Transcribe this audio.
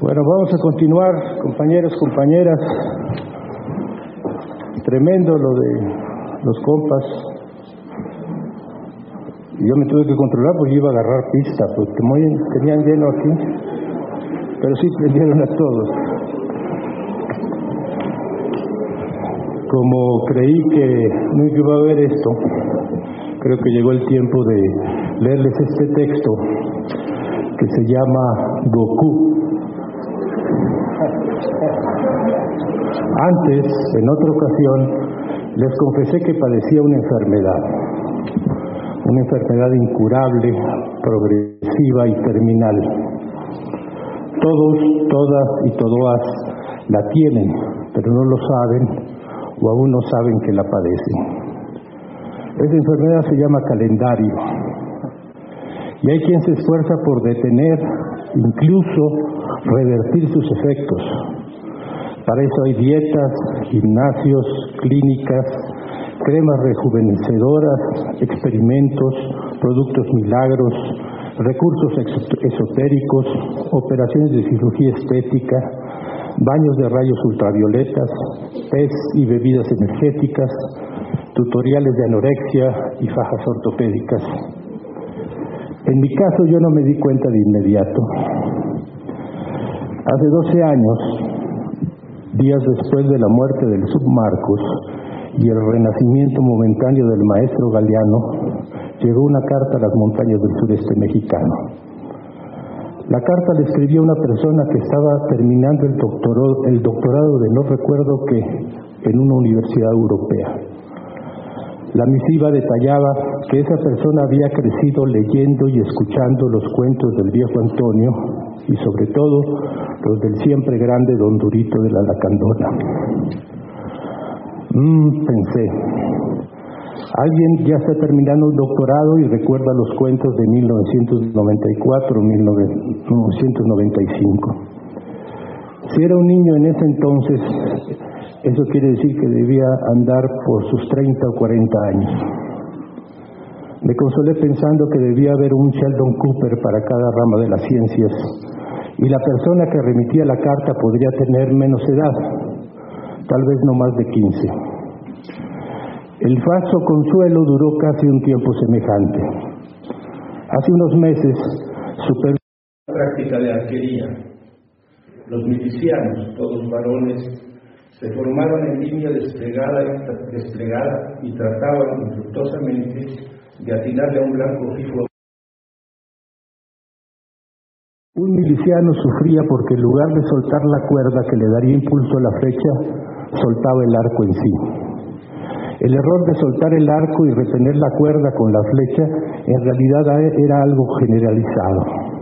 Bueno, vamos a continuar, compañeros, compañeras. Tremendo lo de los compas. Yo me tuve que controlar porque iba a agarrar pista, porque tenían lleno aquí, pero sí prendieron a todos. Como creí que no iba a haber esto, creo que llegó el tiempo de leerles este texto que se llama Goku. Antes, en otra ocasión, les confesé que padecía una enfermedad incurable, progresiva y terminal. Todos, todas y todas la tienen, pero no lo saben o aún no saben que la padecen. Esa enfermedad se llama calendario. Y hay quien se esfuerza por detener, incluso revertir sus efectos. Para eso hay dietas, gimnasios, clínicas, cremas rejuvenecedoras, experimentos, productos milagros, recursos esotéricos, operaciones de cirugía estética, baños de rayos ultravioletas, tés y bebidas energéticas, tutoriales de anorexia y fajas ortopédicas. En mi caso yo no me di cuenta de inmediato. Hace 12 años, días después de la muerte del submarcos y el renacimiento momentáneo del maestro Galeano, llegó una carta a las montañas del sureste mexicano. La carta la escribió una persona que estaba terminando el doctorado de no recuerdo qué en una universidad europea. La misiva detallaba que esa persona había crecido leyendo y escuchando los cuentos del viejo Antonio y sobre todo los del siempre grande Don Durito de la Lacandona. Pensé, alguien ya está terminando un doctorado y recuerda los cuentos de 1994 o 1995. Si era un niño en ese entonces, eso quiere decir que debía andar por sus 30 o 40 años. Me consolé pensando que debía haber un Sheldon Cooper para cada rama de las ciencias, y la persona que remitía la carta podría tener menos edad, tal vez no más de 15. El falso consuelo duró casi un tiempo semejante. Hace unos meses superé la práctica de arquería. Los milicianos, todos varones, se formaron en línea desplegada y trataban infructuosamente de atinarle a un blanco fijo. Un miliciano sufría porque en lugar de soltar la cuerda que le daría impulso a la flecha, soltaba el arco en sí. El error de soltar el arco y retener la cuerda con la flecha en realidad era algo generalizado.